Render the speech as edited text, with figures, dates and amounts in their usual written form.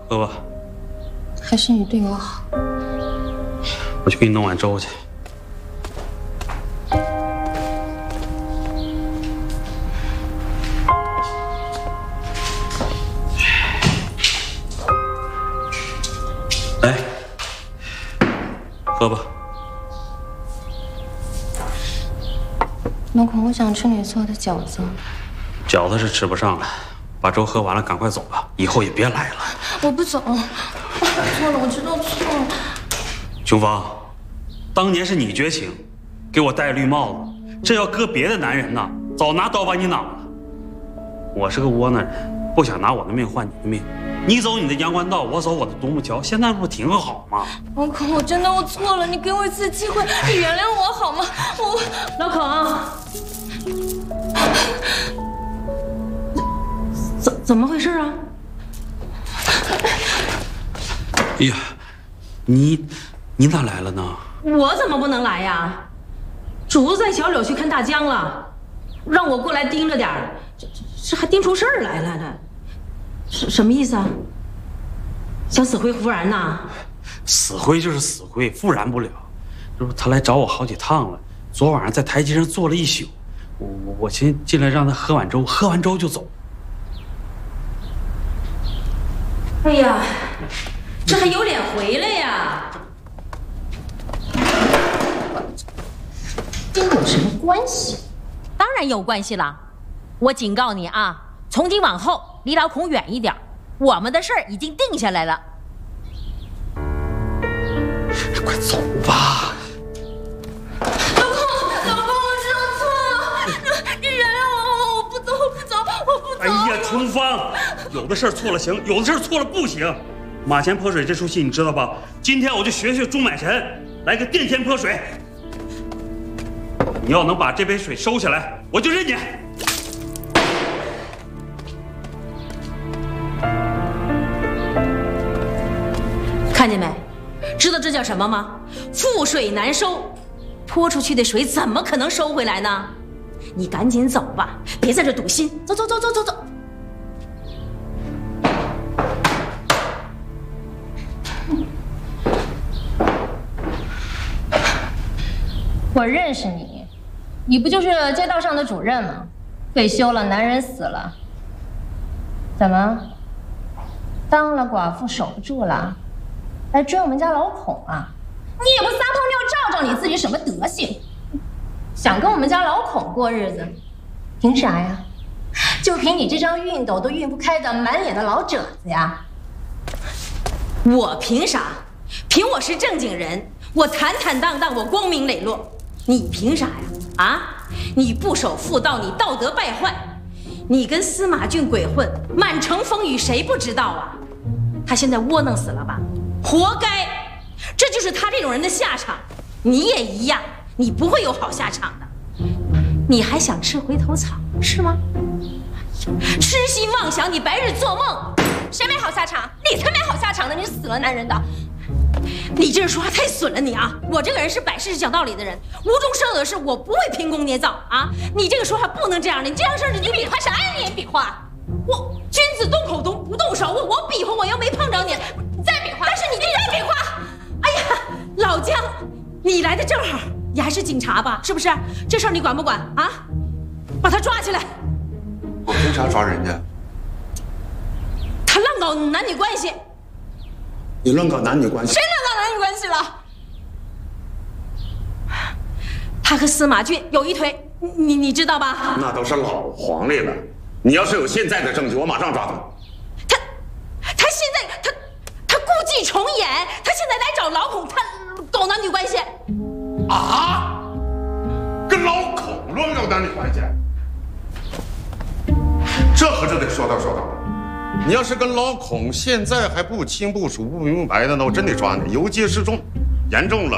喝吧。 还是你对我好。 我去给你弄碗粥去。来，喝吧。 老公，我想吃你做的饺子。 饺子是吃不上了，把粥喝完了，赶快走吧，以后也别来了。 我不走，我错了，我知道错了。 琼芳，当年是你绝情，给我戴绿帽子，这要搁别的男人呐，早拿刀把你攮了。我是个窝囊人，不想拿我的命换你的命。你走你的阳关道，我走我的独木桥，现在不挺好吗？ 老孔，我真的我错了，你给我一次机会，你原谅我好吗？ 老孔，怎么回事啊？ 哎呀，你哪来了呢？ 我怎么不能来呀？主子在小柳去看大江了，让我过来盯着点儿，这还盯出事儿来了呢。什么意思啊？想死灰复燃呐？ 死灰就是死灰，复燃不了。这不他来找我好几趟了，昨晚上在台阶上坐了一宿。我先进来让他喝碗粥，喝完粥就走。 哎呀，这还有脸回来呀？ 跟你有什么关系？ 当然有关系了。我警告你啊，从今往后离老孔远一点。我们的事儿已经定下来了。 快走吧。 老公，我知道错了，你原谅我，我不走，我不走，我不走。 哎呀，琼芳，有的事儿错了行，有的事儿错了不行。马前泼水这出戏你知道吧？今天我就学学钟买臣，来个电前泼水。你要能把这杯水收下来，我就认你。 看见没？知道这叫什么吗？覆水难收。泼出去的水怎么可能收回来呢？你赶紧走吧，别在这赌心。走走走走走走。 我认识你，你不就是街道上的主任吗？退休了，男人死了，怎么？当了寡妇守不住了？来追我们家老孔啊！你也不撒泡尿照照你自己什么德行？想跟我们家老孔过日子，凭啥呀？就凭你这张熨斗都熨不开的满脸的老褶子呀？ 我凭啥？凭我是正经人，我坦坦荡荡，我光明磊落。你凭啥呀？啊！你不守妇道，你道德败坏，你跟司马俊鬼混，满城风雨，谁不知道啊？他现在窝囊死了吧？活该！这就是他这种人的下场。你也一样，你不会有好下场的。你还想吃回头草是吗？痴心妄想，你白日做梦。 谁没好下场？你才没好下场呢！你死了男人的。 你这人说话太损了，你啊！我这个人是摆事实讲道理的人，无中生有的事我不会凭空捏造啊！你这个说话不能这样的，你这样事儿你比划啥呀？你比划？我君子动口不动手，我比划我又没碰着你， 再比划！但是你再比划！ 哎呀，老姜，你来的正好，你还是警察吧？是不是？这事儿你管不管啊？把他抓起来！ 我凭啥抓人家？ 他乱搞男女关系。 你乱搞男女关系？ 谁乱搞男女关系了？ 他和司马俊有一腿，你知道吧？ 那都是老黄历了。你要是有现在的证据，我马上抓他。 他现在他故伎重演，他现在来找老孔，他搞男女关系。 啊？跟老孔乱搞男女关系？这可就得说道说道了。你要是跟老孔现在还不清不楚不明白的，那我真得抓你，游街示众，严重了